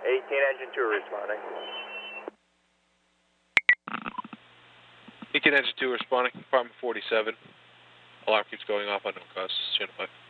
18 engine 2 responding. 18 engine 2 responding, Department 47. Alarm keeps going off on no cause. Stand by.